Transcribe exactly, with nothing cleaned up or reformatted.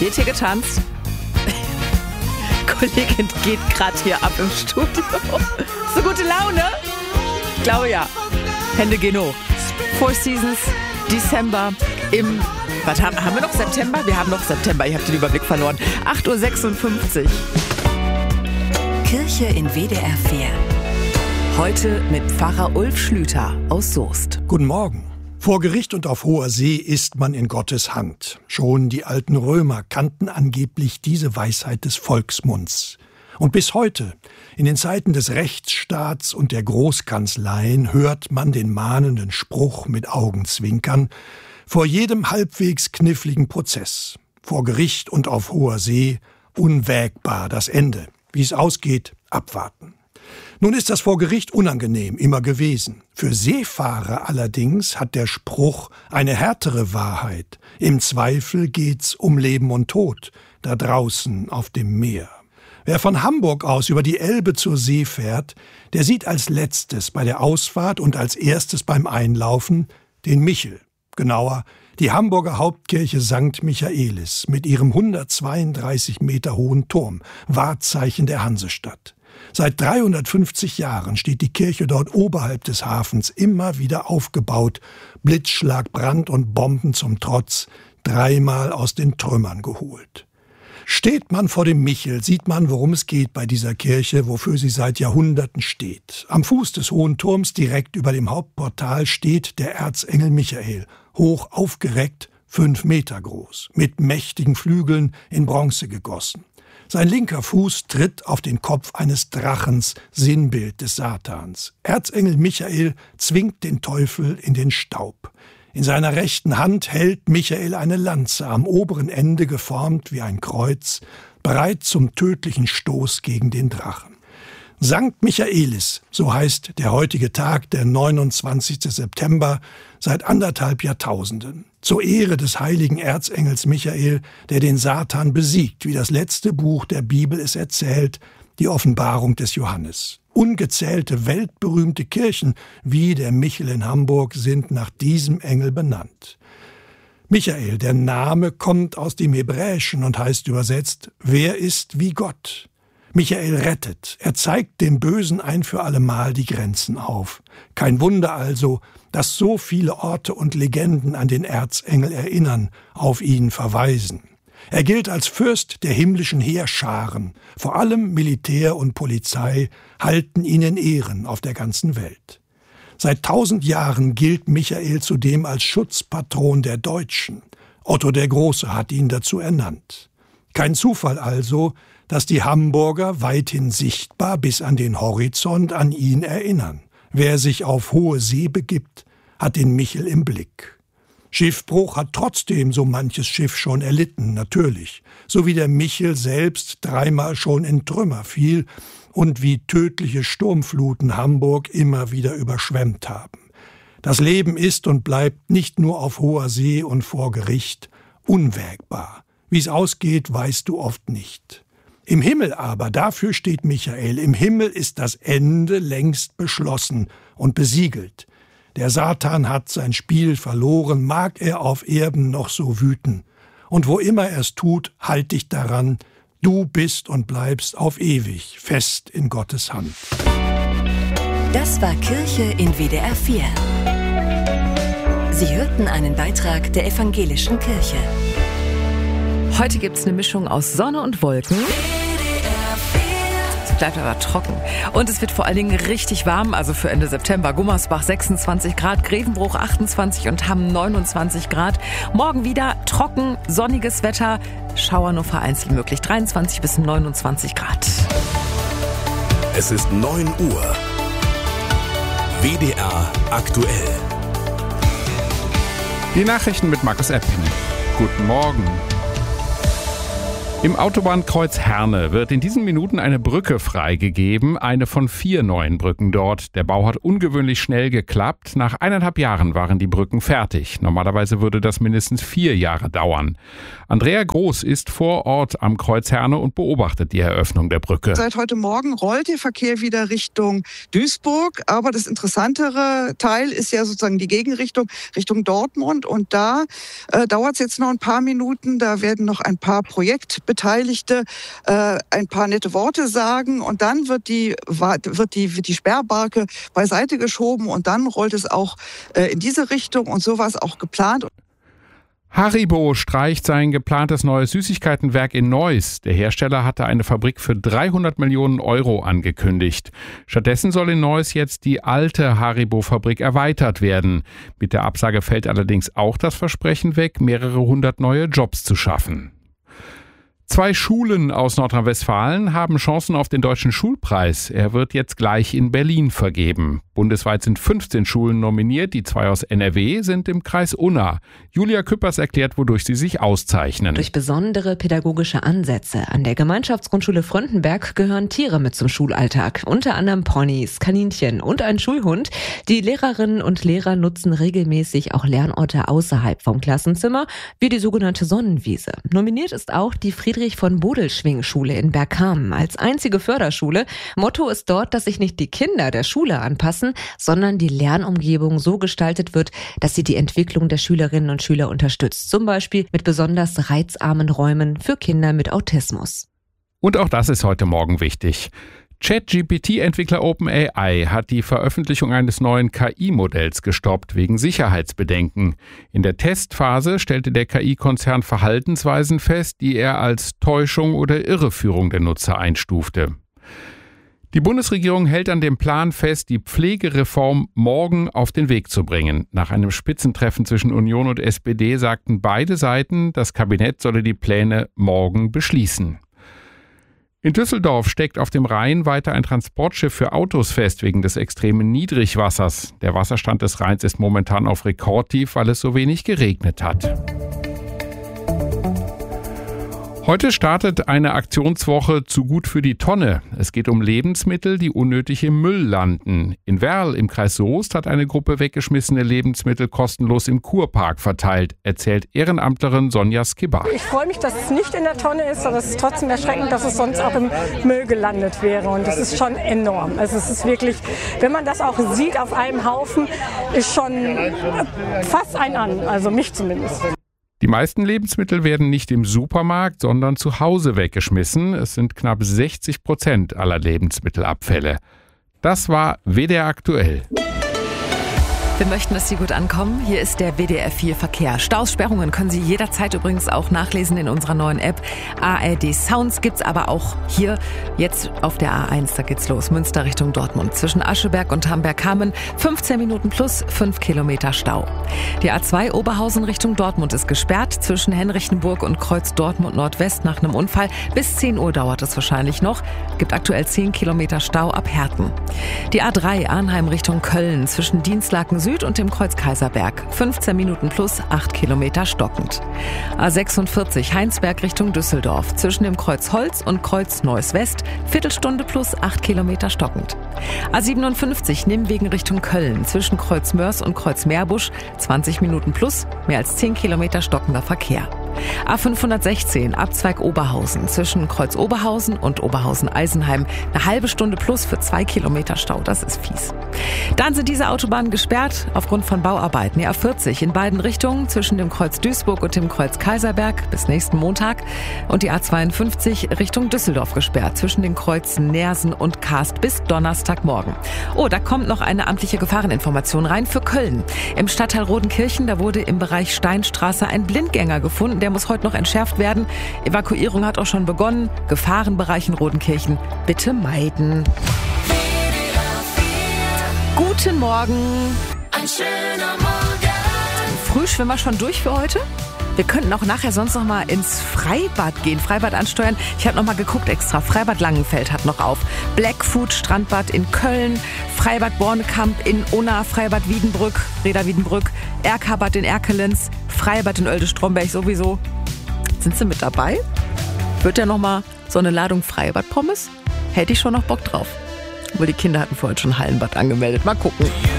Wird hier getanzt? Kollegin geht gerade hier ab im Studio. So gute Laune? Ich glaube ja. Hände gehen hoch. Four Seasons, Dezember im... Was haben, haben wir noch September? Wir haben noch September. Ich habe den Überblick verloren. acht Uhr sechsundfünfzig. Kirche in W D R vier. Heute mit Pfarrer Ulf Schlüter aus Soest. Guten Morgen. Vor Gericht und auf hoher See ist man in Gottes Hand. Schon die alten Römer kannten angeblich diese Weisheit des Volksmunds. Und bis heute, in den Zeiten des Rechtsstaats und der Großkanzleien, hört man den mahnenden Spruch mit Augenzwinkern vor jedem halbwegs kniffligen Prozess. Vor Gericht und auf hoher See unwägbar das Ende. Wie es ausgeht, abwarten. Nun ist das vor Gericht unangenehm immer gewesen. Für Seefahrer allerdings hat der Spruch eine härtere Wahrheit. Im Zweifel geht's um Leben und Tod, da draußen auf dem Meer. Wer von Hamburg aus über die Elbe zur See fährt, der sieht als letztes bei der Ausfahrt und als erstes beim Einlaufen den Michel. Genauer, die Hamburger Hauptkirche Sankt Michaelis mit ihrem hundertzweiunddreißig Meter hohen Turm, Wahrzeichen der Hansestadt. Seit dreihundertfünfzig Jahren steht die Kirche dort oberhalb des Hafens immer wieder aufgebaut, Blitzschlag, Brand und Bomben zum Trotz, dreimal aus den Trümmern geholt. Steht man vor dem Michel, sieht man, worum es geht bei dieser Kirche, wofür sie seit Jahrhunderten steht. Am Fuß des hohen Turms, direkt über dem Hauptportal, steht der Erzengel Michael, hoch aufgereckt, fünf Meter groß, mit mächtigen Flügeln in Bronze gegossen. Sein linker Fuß tritt auf den Kopf eines Drachens, Sinnbild des Satans. Erzengel Michael zwingt den Teufel in den Staub. In seiner rechten Hand hält Michael eine Lanze, am oberen Ende geformt wie ein Kreuz, bereit zum tödlichen Stoß gegen den Drachen. Sankt Michaelis, so heißt der heutige Tag, der neunundzwanzigster September, seit anderthalb Jahrtausenden. Zur Ehre des heiligen Erzengels Michael, der den Satan besiegt, wie das letzte Buch der Bibel es erzählt, die Offenbarung des Johannes. Ungezählte weltberühmte Kirchen wie der Michel in Hamburg sind nach diesem Engel benannt. Michael, der Name, kommt aus dem Hebräischen und heißt übersetzt, wer ist wie Gott? Michael rettet, er zeigt dem Bösen ein für allemal die Grenzen auf. Kein Wunder also, dass so viele Orte und Legenden an den Erzengel erinnern, auf ihn verweisen. Er gilt als Fürst der himmlischen Heerscharen, vor allem Militär und Polizei halten ihn in Ehren auf der ganzen Welt. Seit tausend Jahren gilt Michael zudem als Schutzpatron der Deutschen. Otto der Große hat ihn dazu ernannt. Kein Zufall also, dass die Hamburger weithin sichtbar bis an den Horizont an ihn erinnern. Wer sich auf hohe See begibt, hat den Michel im Blick. Schiffbruch hat trotzdem so manches Schiff schon erlitten, natürlich, so wie der Michel selbst dreimal schon in Trümmer fiel und wie tödliche Sturmfluten Hamburg immer wieder überschwemmt haben. Das Leben ist und bleibt nicht nur auf hoher See und vor Gericht unwägbar. Wie es ausgeht, weißt du oft nicht. Im Himmel aber, dafür steht Michael, im Himmel ist das Ende längst beschlossen und besiegelt. Der Satan hat sein Spiel verloren, mag er auf Erden noch so wüten. Und wo immer er es tut, halt dich daran, du bist und bleibst auf ewig fest in Gottes Hand. Das war Kirche in W D R vier. Sie hörten einen Beitrag der Evangelischen Kirche. Heute gibt es eine Mischung aus Sonne und Wolken. Es bleibt aber trocken. Und es wird vor allen Dingen richtig warm, also für Ende September. Gummersbach sechsundzwanzig Grad, Grevenbruch achtundzwanzig und Hamm neunundzwanzig Grad. Morgen wieder trocken, sonniges Wetter. Schauer nur vereinzelt möglich. dreiundzwanzig bis neunundzwanzig Grad. Es ist neun Uhr. W D R aktuell. Die Nachrichten mit Markus Epping. Guten Morgen. Im Autobahnkreuz Herne wird in diesen Minuten eine Brücke freigegeben, eine von vier neuen Brücken dort. Der Bau hat ungewöhnlich schnell geklappt. Nach eineinhalb Jahren waren die Brücken fertig. Normalerweise würde das mindestens vier Jahre dauern. Andrea Groß ist vor Ort am Kreuz Herne und beobachtet die Eröffnung der Brücke. Seit heute Morgen rollt der Verkehr wieder Richtung Duisburg, aber das interessantere Teil ist ja sozusagen die Gegenrichtung, Richtung Dortmund, und da äh, dauert es jetzt noch ein paar Minuten. Da werden noch ein paar Projektbeteiligte äh, ein paar nette Worte sagen, und dann wird die, wird die, wird die Sperrbarke beiseite geschoben und dann rollt es auch äh, in diese Richtung, und so war es auch geplant. Haribo streicht sein geplantes neues Süßigkeitenwerk in Neuss. Der Hersteller hatte eine Fabrik für dreihundert Millionen Euro angekündigt. Stattdessen soll in Neuss jetzt die alte Haribo-Fabrik erweitert werden. Mit der Absage fällt allerdings auch das Versprechen weg, mehrere hundert neue Jobs zu schaffen. Zwei Schulen aus Nordrhein-Westfalen haben Chancen auf den Deutschen Schulpreis. Er wird jetzt gleich in Berlin vergeben. Bundesweit sind fünfzehn Schulen nominiert. Die zwei aus N R W sind im Kreis Unna. Julia Küppers erklärt, wodurch sie sich auszeichnen. Durch besondere pädagogische Ansätze. An der Gemeinschaftsgrundschule Fröndenberg gehören Tiere mit zum Schulalltag. Unter anderem Ponys, Kaninchen und ein Schulhund. Die Lehrerinnen und Lehrer nutzen regelmäßig auch Lernorte außerhalb vom Klassenzimmer, wie die sogenannte Sonnenwiese. Nominiert ist auch die Friedrich-von-Bodelschwing-Schule in Bergkamen als einzige Förderschule. Motto ist dort, dass sich nicht die Kinder der Schule anpassen, sondern die Lernumgebung so gestaltet wird, dass sie die Entwicklung der Schülerinnen und Schüler unterstützt. Zum Beispiel mit besonders reizarmen Räumen für Kinder mit Autismus. Und auch das ist heute Morgen wichtig. ChatGPT-Entwickler OpenAI hat die Veröffentlichung eines neuen K I-Modells gestoppt wegen Sicherheitsbedenken. In der Testphase stellte der K I-Konzern Verhaltensweisen fest, die er als Täuschung oder Irreführung der Nutzer einstufte. Die Bundesregierung hält an dem Plan fest, die Pflegereform morgen auf den Weg zu bringen. Nach einem Spitzentreffen zwischen Union und S P D sagten beide Seiten, das Kabinett solle die Pläne morgen beschließen. In Düsseldorf steckt auf dem Rhein weiter ein Transportschiff für Autos fest wegen des extremen Niedrigwassers. Der Wasserstand des Rheins ist momentan auf Rekordtief, weil es so wenig geregnet hat. Heute startet eine Aktionswoche zu gut für die Tonne. Es geht um Lebensmittel, die unnötig im Müll landen. In Werl im Kreis Soest hat eine Gruppe weggeschmissene Lebensmittel kostenlos im Kurpark verteilt, erzählt Ehrenamtlerin Sonja Skibba. Ich freue mich, dass es nicht in der Tonne ist, aber es ist trotzdem erschreckend, dass es sonst auch im Müll gelandet wäre. Und das ist schon enorm. Also es ist wirklich, wenn man das auch sieht auf einem Haufen, ist schon fast ein an, also mich zumindest. Die meisten Lebensmittel werden nicht im Supermarkt, sondern zu Hause weggeschmissen. Es sind knapp sechzig Prozent aller Lebensmittelabfälle. Das war W D R aktuell. Wir möchten, dass Sie gut ankommen. Hier ist der W D R vier Verkehr. Staus, Sperrungen können Sie jederzeit übrigens auch nachlesen in unserer neuen App. A R D Sounds gibt's aber auch hier jetzt auf der A eins. Da geht's los. Münster Richtung Dortmund. Zwischen Ascheberg und Hamberg-Hameln fünfzehn Minuten plus fünf Kilometer Stau. Die A zwei Oberhausen Richtung Dortmund ist gesperrt. Zwischen Henrichenburg und Kreuz Dortmund Nordwest nach einem Unfall. Bis zehn Uhr dauert es wahrscheinlich noch. Gibt aktuell zehn Kilometer Stau ab Herten. Die A drei Arnheim Richtung Köln zwischen Dienstlaken Süd und dem Kreuz Kaiserberg. fünfzehn Minuten plus acht Kilometer stockend. A sechsundvierzig Heinsberg Richtung Düsseldorf. Zwischen dem Kreuz Holz und Kreuz Neuss West. Viertelstunde plus acht Kilometer stockend. A siebenundfünfzig Nimwegen Richtung Köln. Zwischen Kreuz Mörs und Kreuz Meerbusch. zwanzig Minuten plus mehr als zehn Kilometer stockender Verkehr. A fünfhundertsechzehn Abzweig Oberhausen. Zwischen Kreuz Oberhausen und Oberhausen-Eisenheim. Eine halbe Stunde plus für zwei Kilometer Stau. Das ist fies. Dann sind diese Autobahnen gesperrt aufgrund von Bauarbeiten. Die A vierzig in beiden Richtungen zwischen dem Kreuz Duisburg und dem Kreuz Kaiserberg bis nächsten Montag. Und die A zweiundfünfzig Richtung Düsseldorf gesperrt zwischen den Kreuzen Nersen und Karst bis Donnerstagmorgen. Oh, da kommt noch eine amtliche Gefahreninformation rein für Köln. Im Stadtteil Rodenkirchen, da wurde im Bereich Steinstraße ein Blindgänger gefunden. Der muss heute noch entschärft werden. Evakuierung hat auch schon begonnen. Gefahrenbereich in Rodenkirchen bitte meiden. Guten Morgen. Ein schöner Morgen. Frühschwimmer schon durch für heute? Wir könnten auch nachher sonst noch mal ins Freibad gehen, Freibad ansteuern. Ich habe noch mal geguckt extra. Freibad Langenfeld hat noch auf. Blackfoot Strandbad in Köln, Freibad Bornekamp in Unna, Freibad Wiedenbrück, Reda Wiedenbrück, Erkabad in Erkelenz, Freibad in Oelde-Stromberg sowieso. Sind Sie mit dabei? Wird ja nochmal so eine Ladung Freibad-Pommes? Hätte ich schon noch Bock drauf. Obwohl die Kinder hatten vorhin schon Hallenbad angemeldet. Mal gucken.